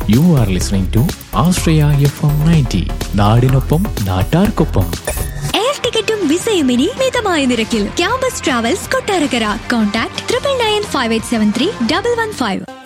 You are listening to Ashraya FM 90. നാടിനൊപ്പം നാട്ടാർക്കൊപ്പം. Air ടിക്കറ്റും വിസയും ഇനി മിതമായ നിരക്കിൽ. Campus travels Kottarakkara. കോൺടാക്ട് 9995873115.